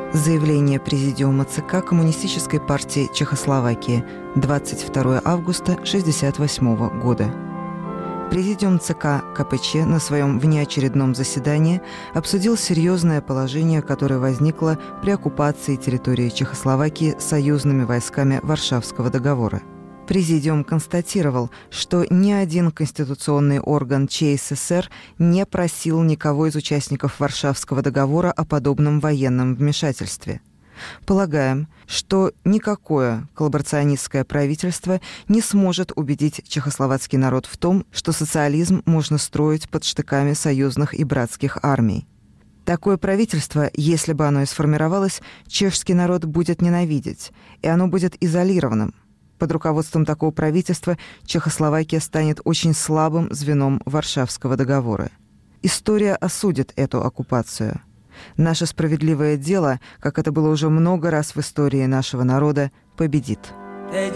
Заявление Президиума ЦК Коммунистической партии Чехословакии, 22 августа 1968 года. Президиум ЦК КПЧ на своем внеочередном заседании обсудил серьезное положение, которое возникло при оккупации территории Чехословакии союзными войсками Варшавского договора. Президиум констатировал, что ни один конституционный орган ЧССР не просил никого из участников Варшавского договора о подобном военном вмешательстве. Полагаем, что никакое коллаборационистское правительство не сможет убедить чехословацкий народ в том, что социализм можно строить под штыками союзных и братских армий. Такое правительство, если бы оно и сформировалось, чешский народ будет ненавидеть, и оно будет изолированным. Под руководством такого правительства Чехословакия станет очень слабым звеном Варшавского договора. История осудит эту оккупацию. Наше справедливое дело, как это было уже много раз в истории нашего народа, победит.